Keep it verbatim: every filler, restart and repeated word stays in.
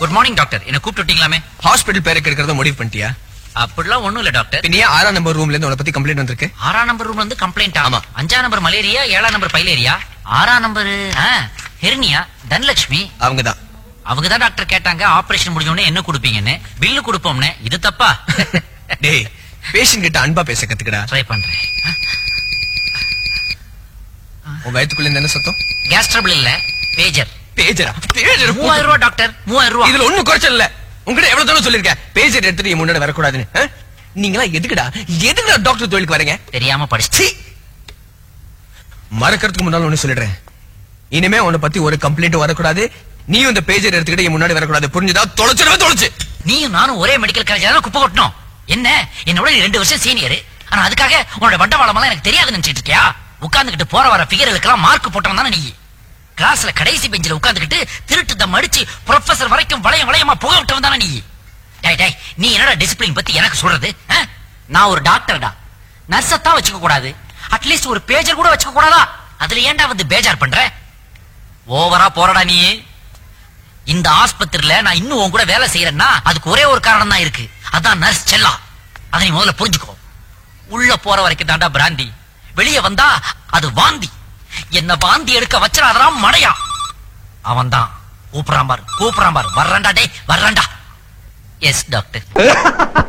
Good morning doctor. என்ன கூப்பிட்டுட்டீங்களாமே? Hospital பேரை கெடுக்கிறத முடிவு பண்ணிட்டியா? அப்படிலாம் ஒண்ணும் இல்ல டாக்டர். நீ ஆறாம் நம்பர் ரூம்ல இருந்து உன பத்தி கம்ப்ளைண்ட் வந்திருக்கு. ஆறாம் நம்பர் ரூம்ல இருந்து கம்ப்ளைண்ட்? ஆமா. அஞ்சாம் நம்பர் மலேரியா, ஏழாம் நம்பர் பைலேரியா, ஆறாம் நம்பர் ஹெர்னியா, தனலட்சுமி அவங்கதான். அவங்கதான் டாக்டர் கேட்டாங்க ஆபரேஷன் முடிஞ்ச உடனே என்ன கொடுப்பீங்கன்னு. பில்லு கொடுப்போம்னு. இது தப்பா? டேய், பேஷண்ட் கிட்ட அன்பா பேச கத்துக்கடா. ட்ரை பண்றேன். உன் வயித்துக்குள்ள இருந்து என்ன சத்தம்? கேஸ் ட்ரபிள் இல்ல, பேஜர். பேஜரா? பேஜர் மூவாயிரம் ரூபாய் டாக்டர், மூவாயிரம் ரூபாய். இதுல ஒண்ணும் குறைச்சல் இல்ல. உங்ககிட்ட எவ்வளவு தூரம் சொல்லிருக்கேன் பேஜர் எடுத்துட்டு என் முன்னாடி வரக்கூடாதுன்னு. நீங்களா எதுக்குடா எதுக்குடா டாக்டர் தொழிலுக்கு வரீங்க? தெரியாம படிச்சு. மறக்கிறதுக்கு முன்னால ஒண்ணு சொல்லிடுறேன். இனிமே உன்னை பத்தி ஒரு கம்ப்ளைண்ட் வரக்கூடாது. நீயும் இந்த பேஜர் எடுத்துக்கிட்டு என் முன்னாடி வரக்கூடாது. புரிஞ்சுதா? தொலைச்சிடவே தொலைச்சு. நீயும் நானும் ஒரே மெடிக்கல் காலேஜ் தான் குப்பை கொட்டணும். என்ன என்னோட ரெண்டு வருஷம் சீனியர். ஆனா அதுக்காக உன்னோட வண்டவாளம் எல்லாம் எனக்கு தெரியாதுன்னு நினைச்சிட்டு இருக்கியா? உட்கார்ந்துகிட்டு போற வர பிகர்களுக்கெல்லாம் மார்க் போட்டவன் தானே நீ. கிளாஸ்ல கடைசி பெஞ்சில உட்கார்ந்துகிட்டு திருட்டு தம் அடிச்சு ப்ரொஃபசர் வரைக்கும் வளையம் வளையமா புக விட்டவன் தானே நீ. டேய் டேய், நீ என்னடா டிசிப்ளின் பத்தி எனக்கு சொல்றது? நான் ஒரு டாக்டர்டா. நர்ஸத்தான் வச்சுக்க கூடாது, அட்லீஸ்ட் ஒரு பேஜர் கூட வச்சுக்க கூடாதா? அதுல ஏன்டா வந்து பேஜார் பண்ற? ஓவரா போறடா நீ. இந்த ஆஸ்பத்திரியில நான் இன்னும் உன் கூட வேலை செய்யறேன்னா அதுக்கு ஒரே ஒரு காரணம் தான் இருக்கு. அதான் நர்ஸ் செல்லா. அதை நீ முதல்ல புரிஞ்சுக்கோ. உள்ள போற வரைக்கும் தாண்டா பிராந்தி, வெளியே வந்தா அது வாந்தி. என்ன வாந்தி எடுக்க வச்சிடாதான் மடையா. அவன் தான் கூப்பிடாம கூப்பிடாம வர்றண்டா. டே வர்றண்டா. Yes doctor.